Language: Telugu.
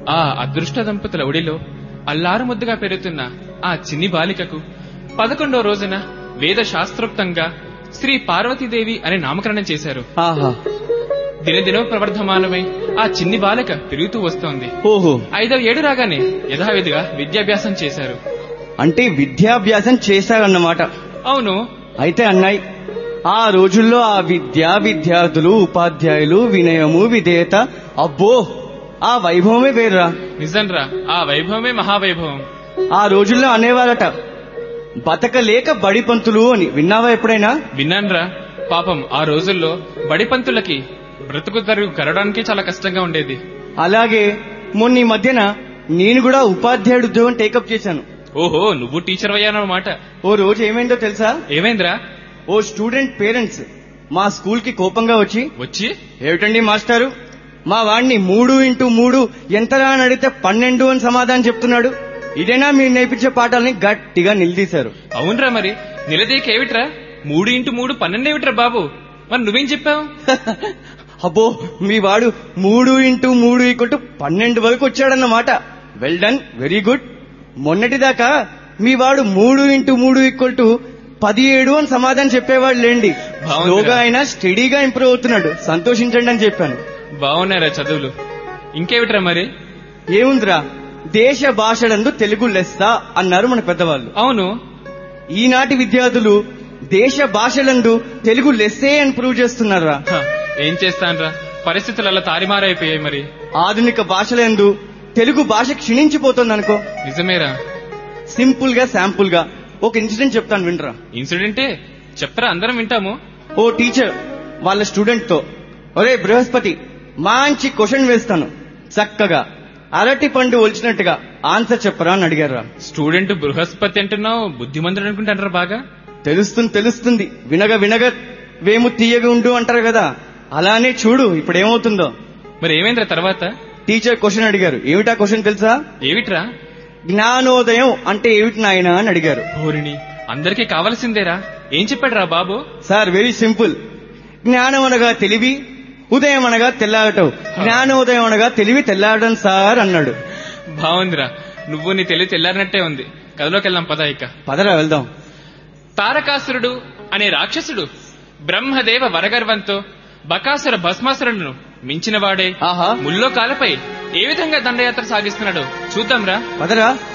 ఆ అదృష్ట దంపతుల ఒడిలో అల్లారు ముద్దుగా పెరుగుతున్న ఆ చిన్ని బాలికకు 11వ రోజున వేద శాస్త్రోక్తంగా శ్రీ పార్వతీదేవి అనే నామకరణం చేశారు. దినదినో ప్రవర్ధమానమై ఆ చిన్ని బాలిక పెరుగుతూ వస్తోంది. 5వ ఏడు రాగానే యథావిధిగా విద్యాభ్యాసం చేశారు. అంటే విద్యాభ్యాసం చేశారన్నమాట. అవును. అయితే అన్నాయి, ఆ రోజుల్లో ఆ విద్యార్థులు, ఉపాధ్యాయులు, వినయము, విధేయత, అబ్బో ఆ వైభవమే వేర్రా. నిజంరా, ఆ వైభవమే మహావైభవం. ఆ రోజుల్లో అనేవారట, బతకలేక బడిపంతులు అని. విన్నావా ఎప్పుడైనా? విన్నాన్రా. పాపం ఆ రోజుల్లో బడిపంతులకి బ్రతుకు తరుగు కరడానికి చాలా కష్టంగా ఉండేది. అలాగే మొన్న ఈ మధ్యన నేను కూడా ఉపాధ్యాయుడు ఉద్యోగం టేకప్ చేశాను. ఓహో, నువ్వు టీచర్ అయ్యానన్నమాట. ఓ రోజు ఏమైందో తెలుసా? ఏమైందిరా? ఓ స్టూడెంట్ పేరెంట్స్ మా స్కూల్ కి కోపంగా వచ్చి ఏమిటండి మాస్టారు, మా వాడిని 3x3 ఎంతరా అని అడిగితే 12 అని సమాధానం చెప్తున్నాడు, ఇదేనా మీరు నేర్పించే పాఠాలని గట్టిగా నిలదీశారు. అవునరా, మరి నిలదీకేమిట్రా? 3x3 12 ఏమిట్రా బాబు? మరి నువ్వేం చెప్పావు? అబ్బో, మీ వాడు 3x3 12 వరకు వచ్చాడన్నమాట. Well done, very good. మొన్నటిదాకా మీ వాడు 3x3 17 అని సమాధానం చెప్పేవాడు లేండి. స్లోగా అయినా స్టడీగా ఇంప్రూవ్ అవుతున్నాడు, సంతోషించండి అని చెప్పాను. బాగున్నారా చదువులు? ఇంకేమిట్రా మరి? ఏముందిరా, దేశ భాషలందు తెలుగు లెస్స అన్నారు మన పెద్దవాళ్ళు. అవును. ఈనాటి విద్యార్థులు దేశ భాషలందు తెలుగు లెస్సే అని ప్రూవ్ చేస్తున్నారా? ఏం చేస్తానరా, పరిస్థితులు అలా తారిమారైపోయాయి. మరి ఆధునిక భాషలందు తెలుగు భాష క్షీణించిపోతుంది. నిజమేరా. సింపుల్ గా శాంపుల్ గా ఒక ఇన్సిడెంట్ చెప్తాను, వినరా. ఇన్సిడెంటే చెప్తారా, అందరం వింటాము. ఓ టీచర్ వాళ్ళ స్టూడెంట్ తో, ఒరే బృహస్పతి, మంచి క్వశ్చన్ వేస్తాను, చక్కగా అరటి పండు ఒలిచినట్టుగా ఆన్సర్ చెప్పరా అని అడిగారా. స్టూడెంట్ బృహస్పతి అంటున్నావు, బుద్ధిమంతుడు అనుకుంటారా? బాగా తెలుస్తుంది. వినగా వేము తీయగా ఉండు అంటారు కదా, అలానే చూడు ఇప్పుడు ఏమవుతుందో. మరి ఏమైందిరా తర్వాత? టీచర్ క్వశ్చన్ అడిగారు. ఏమిటా క్వశ్చన్ తెలుసా? ఏమిట్రా? జ్ఞానోదయం అంటే ఏమిటి నాయనా అని అడిగారు. ఓరిని, అందరికీ కావాల్సిందేరా. ఏం చెప్పాడురా బాబు? Sir, very simple. జ్ఞానం అనగా తెలివి, ఉదయం అనగా తెల్లారటం, జ్ఞానోదయం అనగా తెలివి తెల్లారడం సార్ అన్నాడు. బాగుందిరా, నువ్వు నీ తెలివి తెల్లారినట్టే ఉంది. కథలోకి వెళ్దాం పద. పదరా వెళ్దాం. తారకాసురుడు అనే రాక్షసుడు బ్రహ్మదేవ వరగర్వంతో బకాసుర భస్మాసురులను మించినవాడే ముల్లోకాలపై ఏ విధంగా దండయాత్ర సాగిస్తున్నాడో చూద్దాంరా. పదరా.